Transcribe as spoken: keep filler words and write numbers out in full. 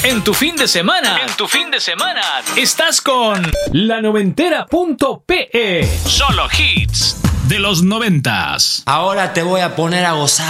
En tu fin de semana, en tu fin de semana, estás con la noventera punto pe. Solo hits de los noventas. Ahora te voy a poner a gozar.